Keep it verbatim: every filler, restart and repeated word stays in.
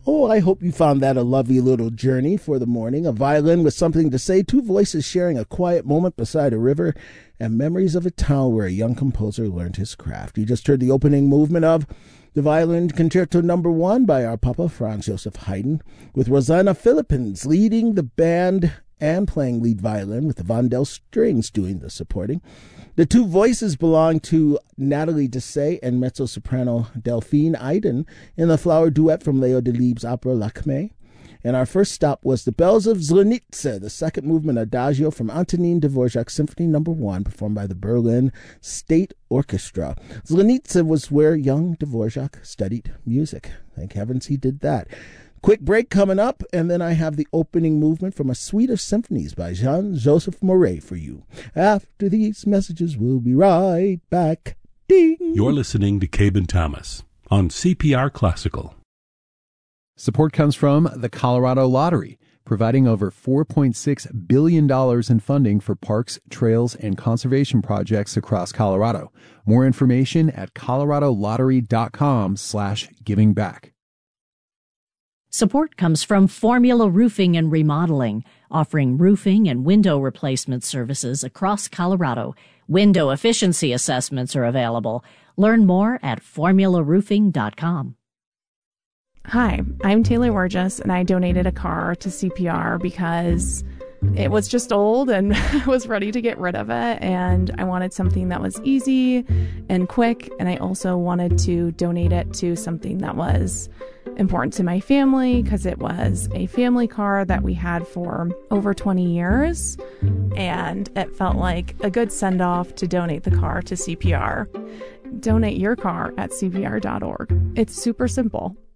Oh, I hope you found that a lovely little journey for the morning. A violin with something to say, two voices sharing a quiet moment beside a river, and memories of a town where a young composer learned his craft. You just heard the opening movement of the Violin Concerto Number One by our Papa, Franz Joseph Haydn, with Rosanna Philippines leading the band and playing lead violin, with the Vondel Strings doing the supporting. The two voices belong to Natalie Dessay and mezzo-soprano Delphine Aydin in the flower duet from Leo Delibes' opera Lakmé. And our first stop was the Bells of Zvonitsa, the second movement adagio from Antonin Dvorak Symphony Number One, performed by the Berlin State Orchestra. Zvonitsa was where young Dvorak studied music. Thank heavens he did that. Quick break coming up, and then I have the opening movement from a suite of symphonies by Jean-Joseph Mouret for you. After these messages, we'll be right back. Ding! You're listening to Cabin Thomas on C P R Classical. Support comes from the Colorado Lottery, providing over four point six billion dollars in funding for parks, trails, and conservation projects across Colorado. More information at coloradolottery.com slash giving back. Support comes from Formula Roofing and Remodeling, offering roofing and window replacement services across Colorado. Window efficiency assessments are available. Learn more at formula roofing dot com. Hi, I'm Taylor Wargis, and I donated a car to C P R because it was just old and I was ready to get rid of it, and I wanted something that was easy and quick, and I also wanted to donate it to something that was important to my family because it was a family car that we had for over twenty years, and it felt like a good send-off to donate the car to C P R. Donate your car at C P R dot org. It's super simple.